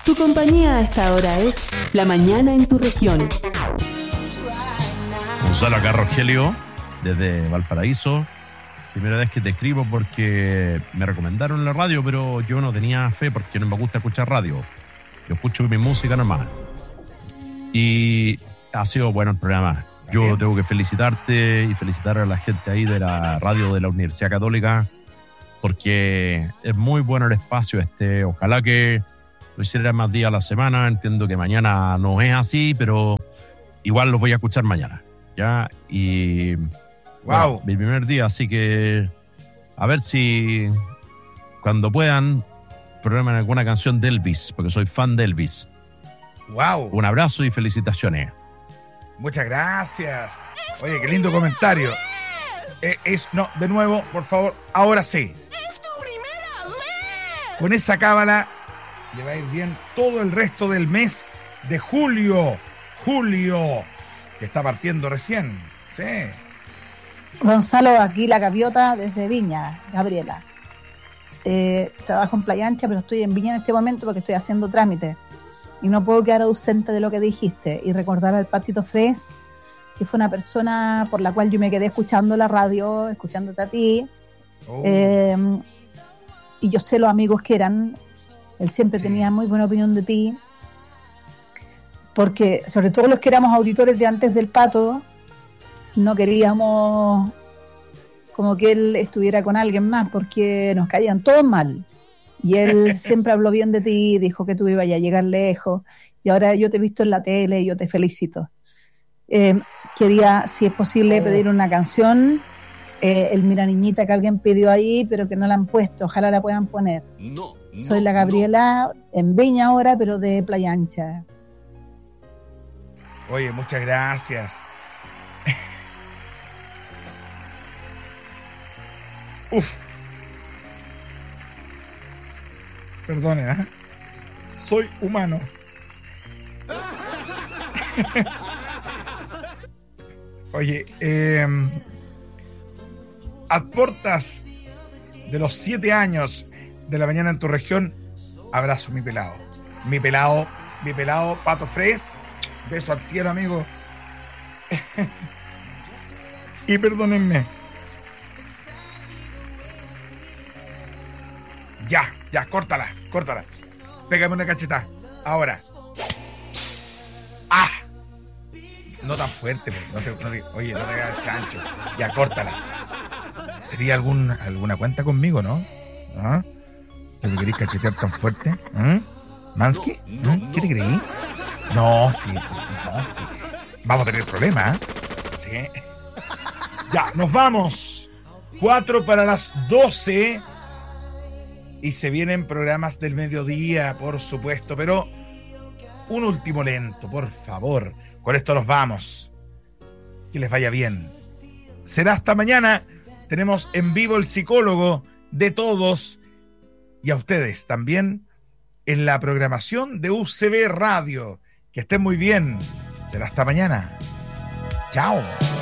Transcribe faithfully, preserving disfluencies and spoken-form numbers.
Tu compañía a esta hora es La Mañana en tu región. Gonzalo acá, Rogelio, desde Valparaíso. Primera vez que te escribo porque me recomendaron la radio, pero yo no tenía fe porque no me gusta escuchar radio. Yo escucho mi música nomás. Y ha sido bueno el programa. Yo Bien. tengo que felicitarte y felicitar a la gente ahí de la radio de la Universidad Católica, porque es muy bueno el espacio este. Ojalá que lo hiciera más días a la semana. Entiendo que mañana no es así, pero igual los voy a escuchar mañana. Ya, y wow, bueno, mi primer día, así que a ver si cuando puedan programan alguna canción de Elvis, porque soy fan de Elvis. Wow. Un abrazo y felicitaciones. Muchas gracias. Oye, qué lindo comentario. Eh, es, no, de nuevo, por favor, ahora sí. Es tu primera vez. Con esa cábala le va a ir bien todo el resto del mes de julio. Julio, que está partiendo recién. Sí. Gonzalo, aquí la gaviota desde Viña, Gabriela. Eh, trabajo en Playa Ancha, pero estoy en Viña en este momento porque estoy haciendo trámites. Y no puedo quedar ausente de lo que dijiste y recordar al Patito Fres, que fue una persona por la cual yo me quedé escuchando la radio, escuchándote a ti. Oh. Eh, y yo sé los amigos que eran. Él siempre sí. tenía muy buena opinión de ti. Porque, sobre todo los que éramos auditores de antes del Pato, no queríamos como que él estuviera con alguien más, porque nos caían todos mal. Y él siempre habló bien de ti, dijo que tú ibas a llegar lejos, y ahora yo te he visto en la tele y yo te felicito. Eh, quería, si es posible, pedir una canción, eh, el Mira Niñita que alguien pidió ahí, pero que no la han puesto, ojalá la puedan poner. No, no, Soy la Gabriela, no. en Viña ahora, pero de Playa Ancha. Oye, muchas gracias. Uf. Perdone, ¿eh? Soy humano. Oye, eh, a puertas de los siete años de La Mañana en tu región, abrazo mi pelado. Mi pelado, mi pelado, Pato Fres. Beso al cielo, amigo. Y perdónenme. Ya, ya, córtala, córtala. Pégame una cachetada. Ahora. ¡Ah! No tan fuerte, no te, no te, oye, no te hagas chancho. Ya, córtala. ¿Tenía algún, alguna cuenta conmigo, no? ¿Ah? ¿Que me querés cachetear tan fuerte? ¿Ah? ¿Mansky? No, no, ¿qué te creí? No, sí, no, sí. Vamos a tener problemas, ¿eh? Sí. Ya, nos vamos. Cuatro para las doce. Y se vienen programas del mediodía, por supuesto, pero un último lento, por favor. Con esto nos vamos. Que les vaya bien. Será hasta mañana. Tenemos en vivo el psicólogo de todos y a ustedes también en la programación de U C B Radio. Que estén muy bien. Será hasta mañana. Chao.